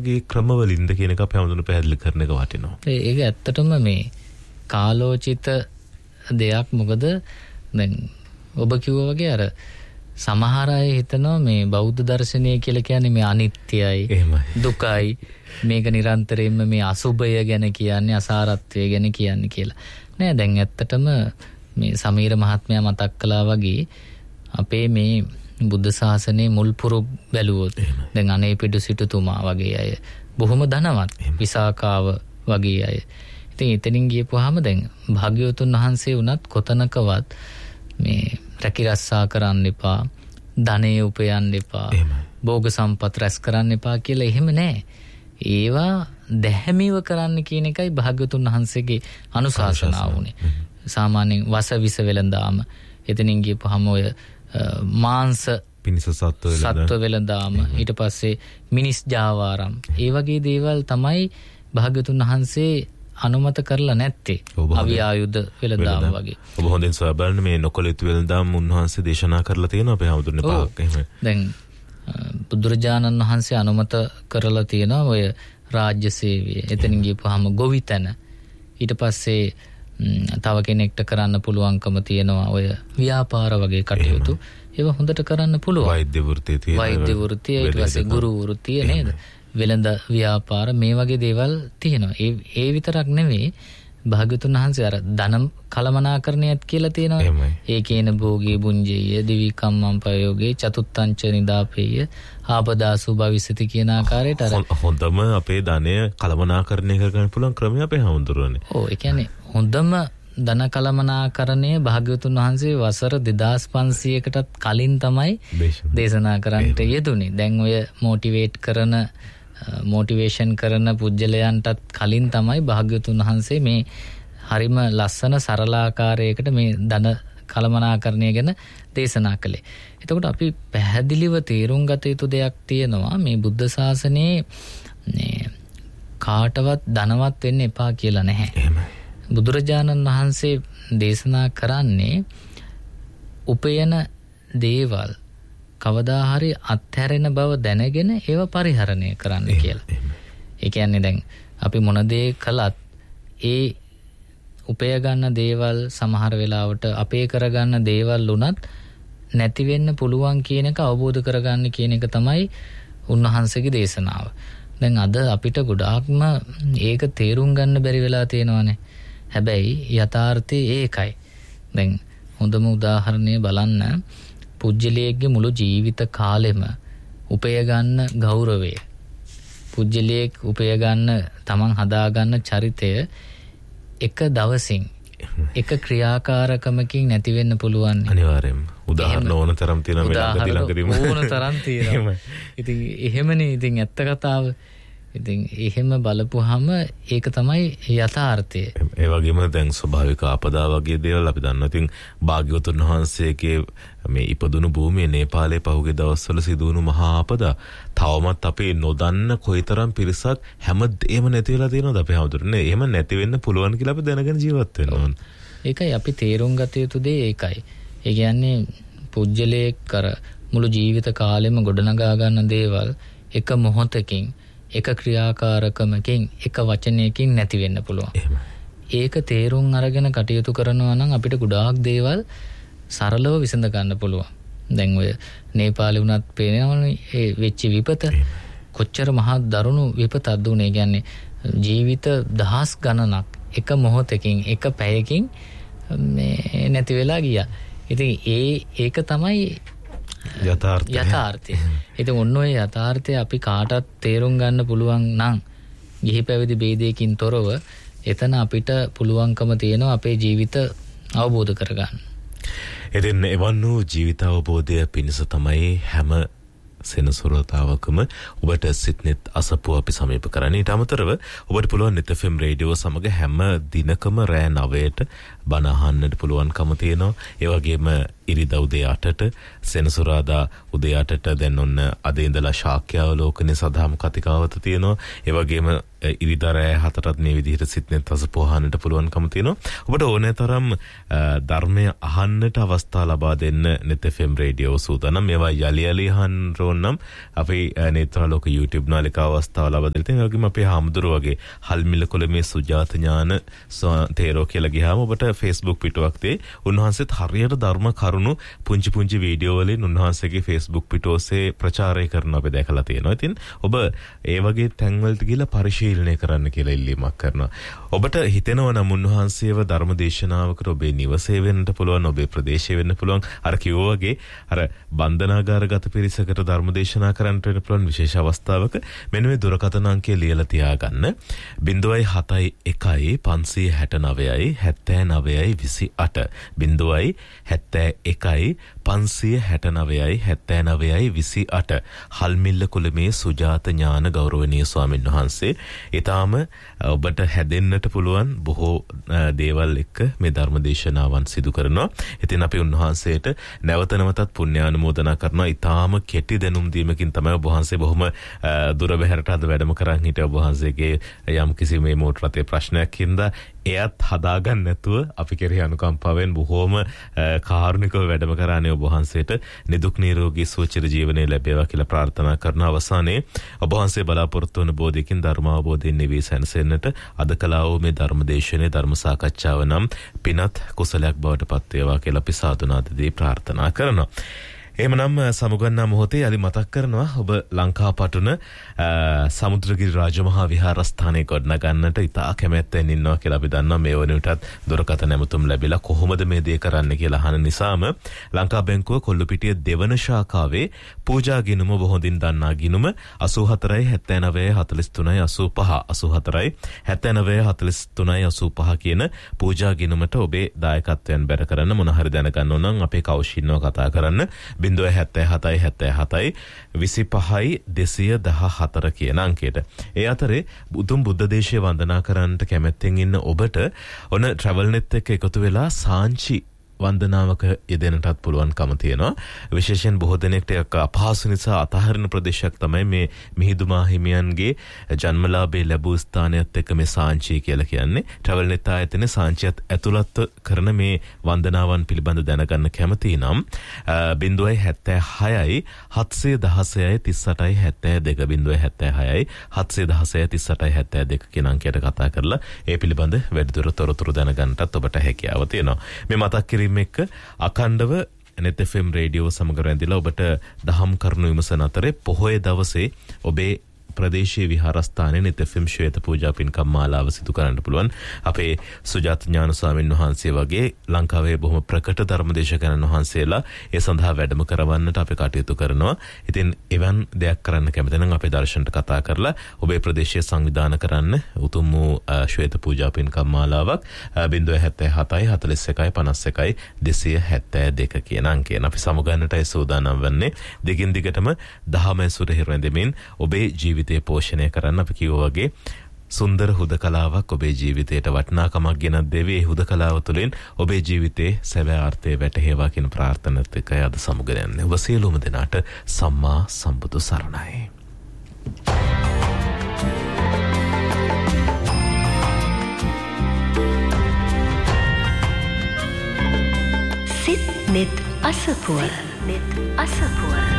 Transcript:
වගේ ක්‍රමවලින්ද කියන එක අපි හැමෝටම පැහැදිලි කරන එක වටිනවා. ඒක ඇත්තටම මේ කාලෝචිත දෙයක්. මොකද දැන් ඔබ කිව්වා වගේ අර සමහර අය හිතනවා මේ බෞද්ධ දර්ශනය කියලා කියන්නේ මේ අනිත්‍යයි, දුකයි, මේක නිරන්තරයෙන්ම මේ අසුභය ගැන කියන්නේ, අසාරත්වය ගැන කියන්නේ කියලා. නෑ, දැන් ඇත්තටම මේ සමීර මහත්මයා මතක් කළා වගේ අපේ මේ බුද්ධ ශාසනයේ මුල් පුරු බැලුවොත් දැන් අනේපිඩු සිටුතුමා වගේ අය බොහොම ධනවත්, විසාකාව වගේ අය. ඉතින් එතනින් ගියපුවාම දැන් භාග්‍යවතුන් වහන්සේ වුණත් කොතනකවත් මේ රැකිරස්සා කරන්න එපා, ධනෙ උපයන්න එපා, භෝග සම්පත් රැස් කරන්න එපා කියලා එහෙම නෑ. ඒවා දැහැමිව කරන්න කියන එකයි භාග්‍යවතුන් වහන්සේගේ අනුශාසනාව වුණේ. සාමාන්‍යයෙන් වස විස වෙලඳාම, එතනින් ගියපුවාම ඔය මාංශ පිනිස සත්ව වෙලඳාම, ඊට පස්සේ මිනිස් ජාවාරම්, ඒ වගේ දේවල් තමයි භාග්‍යවතුන් වහන්සේ අනුමත කරලා නැත්තේ. අවි ආයුධ වෙලඳාම වගේ. ඔබ හොඳින් සොයා බලන්න මේ නොකළ යුතු වෙලඳාම් උන්වහන්සේ දේශනා කරලා තියෙනවා අපේ හැමෝටම පාක් එහෙම. දැන් බුදුරජාණන් වහන්සේ අනුමත කරලා තියෙනවා ඔය රාජ්‍ය සේවය. එතනින් ගියපුවාම ගොවිතැන. ඊට පස්සේ තව කෙනෙක්ට කරන්න පුළුවන්කම තියෙනවා ඔය ව්‍යාපාර වගේ කටයුතු. ඒවා හොඳට කරන්න පුළුවන්. වෛද්‍ය වෘත්තිය තියෙනවා. වෛද්‍ය වෘත්තිය, ඊට පස්සේ ගුරු වෘත්තිය නේද? වෙළඳ ව්‍යාපාර, මේ වගේ දේවල් තියෙනවා. ඒ විතරක් නෙවෙයි, භාග්‍යවතුන් වහන්සේ අර ධන කලමනාකරණයත් කියලා තියෙනවා. ඒකේන භෝගේ බුඤ්ජේය දිවි කම්මං පයෝගේ චතුත්තංච නිදාපේය ආපදාසු භවිසති කියන ආකාරයට අර හොඳම අපේ ධනය කලමනාකරණය කරගන්න පුළුවන් ක්‍රමය අපේ හඳුරන්නේ. ඔව්, ඒ කියන්නේ හොඳම ධන කලමනාකරණය භාග්‍යවතුන් වහන්සේ වසර 2500කටත් කලින් තමයි දේශනා කරන්නට යෙදුනේ. දැන් ඔය මොටිවේෂන් කරන පුජ්‍යලයන්ටත් කලින් තමයි භාග්‍යවතුන් වහන්සේ මේ හරිම ලස්සන සරලාකාරයකට මේ ධන කලමනාකරණය ගැන දේශනා කළේ. එතකොට අපි පැහැදිලිව තේරුම් ගත යුතු දෙයක් තියෙනවා. මේ බුද්ධ ශාසනයේ කාටවත් ධනවත් වෙන්න එපා කියලා නැහැ. බුදුරජාණන් වහන්සේ දේශනා කරන්නේ උපයන දේවල් කවදා හරි අත්හැරෙන බව දැනගෙන ඒව පරිහරණය කරන්න කියලා. ඒ කියන්නේ දැන් අපි මොන දේ කළත් ඒ උපය ගන්න දේවල් සමහර වෙලාවට අපේ කරගන්න දේවල් උනත් නැති වෙන්න පුළුවන් කියන එක අවබෝධ කරගන්න කියන එක තමයි උන්වහන්සේගේ දේශනාව. දැන් අද අපිට ගොඩාක්ම ඒක තේරුම් ගන්න බැරි වෙලා තියෙනවානේ. හැබැයි යථාර්ථය ඒකයි. දැන් හොඳම උදාහරණය බලන්න, පුජ්‍යලයේගේ මුළු ජීවිත කාලෙම උපය ගන්න ගෞරවය, පුජ්‍යලයේ උපය ගන්න තමන් හදාගන්න චරිතය එක දවසින් එක ක්‍රියාකාරකමකින් නැති වෙන්න පුළුවන්. අනිවාර්යයෙන්ම උදාහරණ ඕන තරම් තියෙනවා මේ ළඟදීම. ඕන තරම් තියෙනවා. ඉතින් එහෙමනේ. ඉතින් ඇත්ත කතාව. ඉතින් එහෙම බලපුවාම ඒක තමයි යථාර්ථය. ඒ වගේම දැන් ස්වභාවික ආපදා වගේ දේවල් අපි දන්නවා. ඉතින් භාග්‍යවතුන් වහන්සේගේ මේ ඉපදුණු භූමියේ නේපාලයේ පහුගිය දවස්වල සිදුවුණු මහා ආපදා තවමත් අපි නොදන්න කොයිතරම් පිරිසක් හැමදේම නැති වෙලා තියෙනවද අපේ හැමදෙරනේ. එහෙම නැති වෙන්න පුළුවන් කියලා අපි දැනගෙන ජීවත් වෙන්න ඕන. ඒකයි අපි තේරුම් ගත යුතු දේ ඒකයි. ඒ කියන්නේ පුජ්‍යලයේ කර මුළු ජීවිත කාලෙම ගොඩනගා ගන්න දේවල් එක මොහොතකින්, එක ක්‍රියාකාරකමකින්, එක වචනයකින් නැති වෙන්න පුළුවන්. ඒක තේරුම් අරගෙන කටයුතු කරනවා නම් අපිට ගොඩාක් දේවල් සරලව විසඳ ගන්න පුළුවන්. දැන් ඔය නේපාලේ වුණත් පේනවනේ ඒ වෙච්ච විපත කොච්චර මහා දරුණු විපතක්ද උනේ. කියන්නේ ජීවිත දහස් ගණනක් එක මොහොතකින්, එක පැයකින් මේ නැති වෙලා ගියා. ඉතින් ඒක තමයි යථාර්ථය. ඉතින් ඔන්න ඔය යථාර්ථය අපි කාටත් තේරුම් ගන්න පුළුවන් නම්, ගිහි පැවිදි ભેදයකින් තොරව එතන අපිට පුළුවන්කම තියෙනවා අපේ ජීවිත අවබෝධ කරගන්න. එදින එවන් වූ ජීවිත අවබෝධය පිණිස තමයි හැම සෙනසුරතාවකම ඔබට සිත්නෙත් අසපුව අපි සමීප කරන්නේ. ඊට අමතරව ඔබට පුළුවන් net FM රේඩියෝ සමග හැම දිනකම රෑ 9ට බණ අහන්නට පුළුවන්කම තියෙනවා. ඒ වගේම ඉරිදා උදේ 8ට සෙනසුරාදා උදේ 8ට දැන් ඔන්න අද ඉඳලා ශාක්‍යාවලෝකනේ සදාම කතිකාවත තියෙනවා. ඒ වගේම ඉරිදා රෑ 4ටත් මේ විදිහට සිත්නෙත් අසපෝහන්නට පුළුවන්කම තියෙනවා. ඔබට ඕනෑ තරම් ධර්මය අහන්නට අවස්ථාව ලබා දෙන්න net FM රේඩියෝ සූදානම්. මේවා යලි අහන්න ඕන නම් අපේ නේත්‍රාලෝක YouTube නාලිකාව අවස්ථාව ලබා දෙන්න. ඒ වගේම අපේ හාමුදුරුවෝ වගේ හල්මිලකොළ මේ සුජාත ඥාන තේරෝ කියලා ගියාම ඔබට Facebook පිටුවක් තේ උන්වහන්සේත් හරියට ධර්ම කරුණු පුංචි වීඩියෝ වලින් උන්වහන්සේගේ Facebook පිටුව ඔස්සේ ප්‍රචාරය කරන අපි දැකලා තියෙනවා. ඉතින් ඔබ ඒ වගේ තැන්වලට ගිහලා පරිශීලනය කරන්න කියලා ඉල්ලීමක් කරනවා. ඔබට හිතෙනවා නම් උන්වහන්සේව ධර්ම දේශනාවකට ඔබේ නිවසේ වෙන්න පුළුවන්, ඔබේ ප්‍රදේශයේ වෙන්න පුළුවන්. අර කිව්වා වගේ අර බන්ධනාගාරගත පිරිසකට ධර්ම දේශනා කරන්නට වෙන්න පුළුවන් විශේෂ අවස්ථාවක මෙන්න මේ දුරකථන අංකය ලියලා තියාගන්න. 071 569යි 79යි 28 071 569යි 79යි 28 හල්මිල්ල කුලමේ සුජාත ඥාන ගෞරවනීය ස්වාමීන් වහන්සේ ඊටාම ඔබට හැදෙන්නට පුළුවන් බොහෝ දේවල් එක්ක මේ ධර්ම දේශනාවන් සිදු කරනවා. ඉතින් අපි උන්වහන්සේට නැවතත් පුණ්‍යානුමෝදනා කරනවා. ඊටාම කෙටි දැනුම් දීමකින් තමයි ඔබ වහන්සේ බොහොම දුර බැහැරට අද වැඩම කරන් හිටිය ඔබ වහන්සේගේ යම් කිසි මේ මෝටර රථයේ ප්‍රශ්නයක් හින්දා එයත් හදාගන්න නැතුව අපි කෙරෙහි අනුකම්පාවෙන් බොහෝම කාරුණිකව වැඩම කරානේ ඔබ වහන්සේට නිදුක් නිරෝගී සුව චිර ජීවනයේ ලැබේවා කියලා ප්‍රාර්ථනා කරන අවසානයේ ඔබ වහන්සේ බලාපොරොත්තු වන බෝධියකින් ධර්මාවබෝධයෙන් නිවී සැනසෙන්නට අද කළා වූ මේ ධර්මදේශනයේ ධර්ම සාකච්ඡාව නම් පිනත් කුසලයක් බවට පත් වේවා කියලා අපි සාදුනාදදී ප්‍රාර්ථනා කරනවා. එහෙමනම් සමුගන්නා මොහොතේ යලි මතක් කරනවා ඔබ ලංකාපටුන සමුද්‍රගිරි රාජමහා විහාරස්ථානයේ ගොඩනගන්නට ඉතා කැමැත්තෙන් ඉන්නවා කියලා අපි දන්නවා. මේ වන විටත් දුරකථන ඇමතුම් ලැබිලා කොහොමද මේ දේ කරන්න කියලා අහන නිසාම ලංකා බැංකුව කොල්ලුපිටිය දෙවන ශාඛාවේ පූජා ගිණුම බොහොඳින් දන්නා ගිණුම 84 79 43 85 84 79 43 85 කියන පූජා ගිණුමට ඔබේ දායකත්වයන් බැර කරන්න මොන හරි දැනගන්න ඕන නම් අපේ කෞශින්නව කතා කරන්න 077 25 214 කියන අංකයට. ඒ අතරේ උතුම් බුද්ධ දේශය වන්දනා කරන්නට කැමැත්තෙන් ඉන්න ඔබට ඔන්න ට්‍රැවල් net එක එකතු වෙලා සාංචි වන්දනාවක යෙදෙන්නටත් පුළුවන්කම තියෙනවා. විශේෂයෙන් බොහෝ දෙනෙක්ට අපහසු නිසා අතහරින ප්‍රදේශයක් තමයි මේ මිහිඳුමා හිමියන්ගේ ජන්මලාභය ලැබූ ස්ථානයත් එක්ක මේ සාංචි කියලා කියන්නේ. ට්‍රැවල් net ආයතනයේ සාංචියත් ඇතුළත් කරන මේ වන්දනාවන් පිළිබඳ දැනගන්න කැමති නම් 076යි 716යි 38යි 72 076යි 716යි 38යි 72 කියන අංකයට කතා කරලා ඒ පිළිබඳ වැඩිදුර තොරතුරු දැනගන්නටත් ඔබට හැකියාව තියෙනවා. මේ මතක් එක්ක අඛණ්ඩව net FM රේඩියෝ සමග රැඳිලා ඔබට දහම් කරුණු විමසන අතරේ පොහොය දවසේ ඔබේ ප්‍රදේශීය විහාරස්ථානයේ net FM ශ්වේත පූජා පින්කම් මාලාව සිදු කරන්න පුළුවන්. අපේ සුජාත ඥාන ස්වාමීන් වහන්සේ වගේ ලංකාවේ බොහොම ප්‍රකට ධර්මදේශකයන් වහන්සේලා ඒ සඳහා වැඩම කරවන්නට අපි කටයුතු කරනවා. ඉතින් එවන් දෙයක් කරන්න කැමති නම් අපේ දර්ශනට කතා කරලා ඔබේ ප්‍රදේශය සංවිධානය කරන්න උතුම් වූ ශ්වේත පූජා පින්කම් මාලාවක් 077 41 51 272 කියන අංකයෙන් අපි සමුගන්නටයි සූදානම් වන්නේ. දිගින් දිගටම දහම ඇසුර හිරෙන්දෙමින් ඔබේ ජීවිතය පෝෂණය කරන්න අපි කිව්වා වගේ සුන්දර හුදකලාවක් ඔබේ ජීවිතයට වටිනාකමක් ගෙනත් දෙවි. ඒ හුදකලාව තුළින් ඔබේ ජීවිතේ සැබෑ අර්ථය වැටහෙවා කියන ප්‍රාර්ථනාවත් එක්කයි අද සමුගෙන යන්නේ. ඔබ සියලුම දෙනාට සම්මා සම්බුදු සරණයි. සිත් net අසපුව